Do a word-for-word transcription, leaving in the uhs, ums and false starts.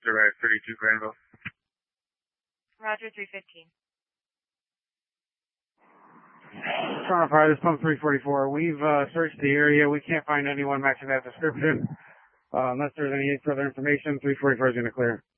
Direct thirty-two Granville. Roger, three fifteen. Toronto Fire, this is pump three forty-four. We've uh, searched the area. We can't find anyone matching that description. Uh, unless there's any further information, three forty-four is going to clear.